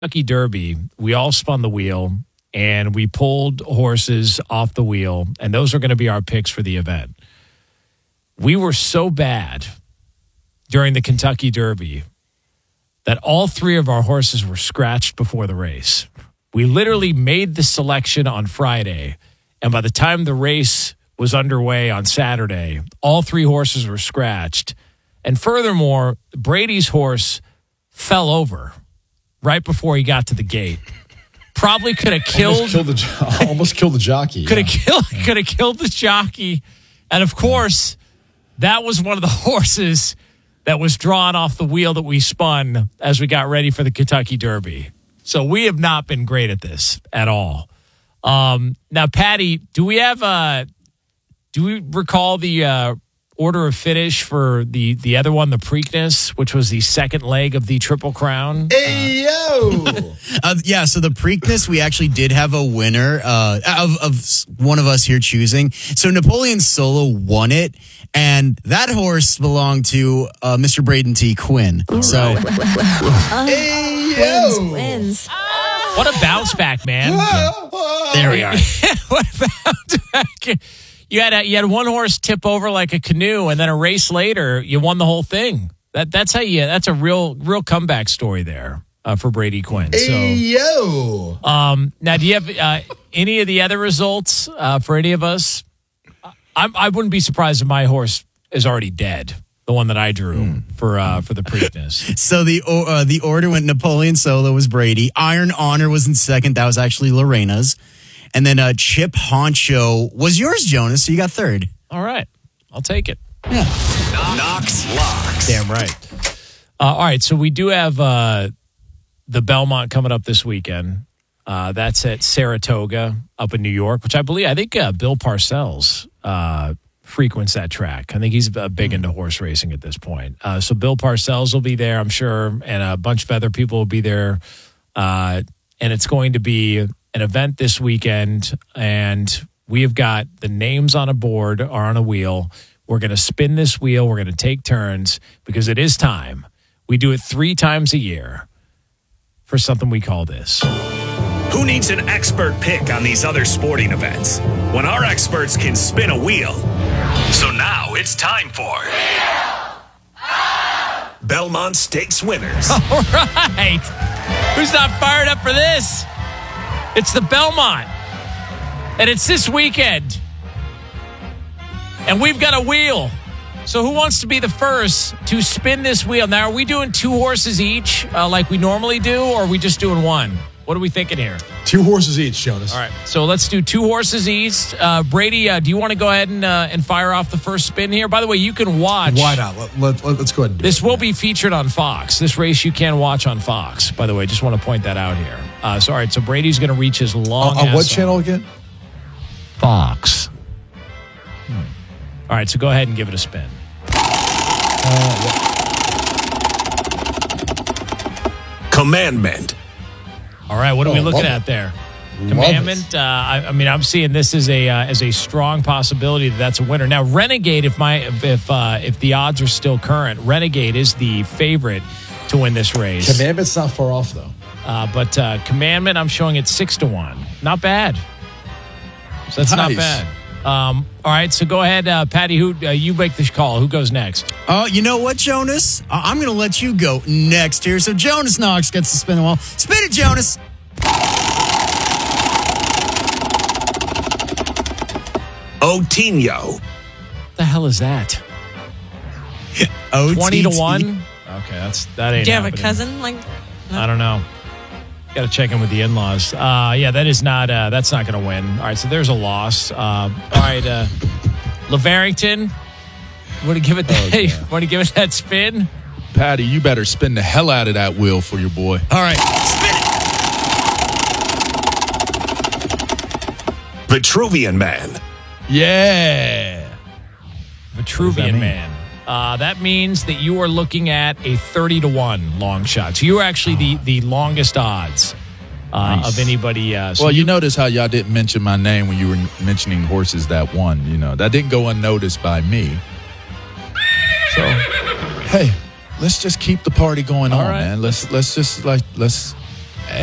Kentucky Derby, we all spun the wheel and we pulled horses off the wheel, and those are going to be our picks for the event. We were so bad during the Kentucky Derby that all three of our horses were scratched before the race. We literally made the selection on Friday, and by the time the race was underway on Saturday, all three horses were scratched. And furthermore, Brady's horse fell over right before he got to the gate. Probably could have almost killed the jockey. Could have killed the jockey. And of course, that was one of the horses that was drawn off the wheel that we spun as we got ready for the Kentucky Derby. So we have not been great at this at all. Now, Patty, do we recall the order of finish for the other one, the Preakness, which was the second leg of the Triple Crown? Hey, yo! Yeah, so the Preakness, we actually did have a winner of one of us here choosing. So Napoleon Solo won it, and that horse belonged to Mr. Braden T. Quinn. So, Hey, yo! Wins. What a bounce back, man. there we are. What a bounce back. You had one horse tip over like a canoe, and then a race later, you won the whole thing. That's a real comeback story there for Brady Quinn. Hey, yo! Now, do you have any of the other results for any of us? I wouldn't be surprised if my horse is already dead. The one that I drew for the Preakness. So the order went Napoleon Solo was Brady. Iron Honor was in second. That was actually Lorena's. And then Chip Honcho was yours, Jonas. So you got third. All right. I'll take it. Yeah. Knox Locks. Damn right. All right. So we do have the Belmont coming up this weekend. That's at Saratoga up in New York, which I think Bill Parcells frequents that track. I think he's big into horse racing at this point. So Bill Parcells will be there, I'm sure, and a bunch of other people will be there. And it's going to be an event this weekend, and we have got the names on a board or on a wheel. We're going to spin this wheel. We're going to take turns because it is time. We do it 3 times a year for something we call this. Who needs an expert pick on these other sporting events when our experts can spin a wheel? So now it's time for Belmont Stakes winners. All right. Who's not fired up for this? It's the Belmont. And it's this weekend. And we've got a wheel. So who wants to be the first to spin this wheel? Now, are we doing 2 horses each like we normally do, or are we just doing one? What are we thinking here? 2 horses each, Jonas. All right. So let's do 2 horses each. Brady, do you want to go ahead and fire off the first spin here? By the way, you can watch. Why not? Let's go ahead and do This it. will be featured on Fox. This race you can watch on Fox, by the way. Just want to point that out here. So, all right. So Brady's going to reach his long On what channel again? Fox. All right. So go ahead and give it a spin. Commandment. All right. What are we looking at there? Commandment. It. I'm seeing this as a strong possibility that's a winner. Now, Renegade, if the odds are still current, Renegade is the favorite to win this race. Commandment's not far off, though. But Commandment, I'm showing it 6-1. Not bad. So that's not Nice. bad. All right, so go ahead, Patty. You make the call? Who goes next? You know what, Jonas? I'm going to let you go next here. So Jonas Knox gets to spin the wheel. Spin it, Jonas. Otinho. What the hell is that? 20-1. Okay, that ain't. Do you have a happening. cousin? Like, I don't know. Got to check in with the in-laws. Yeah, that is not. That's not going to win. All right, so there's a loss. All right, LeVarrington. Want to give it that? Want to give it that spin? Patty, you better spin the hell out of that wheel for your boy. All right, spin it. Vitruvian Man. Yeah. Vitruvian Man. That means that you are looking at a 30-1 long shot. So you are actually the longest odds of anybody. So Well, you notice how y'all didn't mention my name when you were mentioning horses that won. You know, that didn't go unnoticed by me. So, hey, let's just keep the party going on, right. man. Let's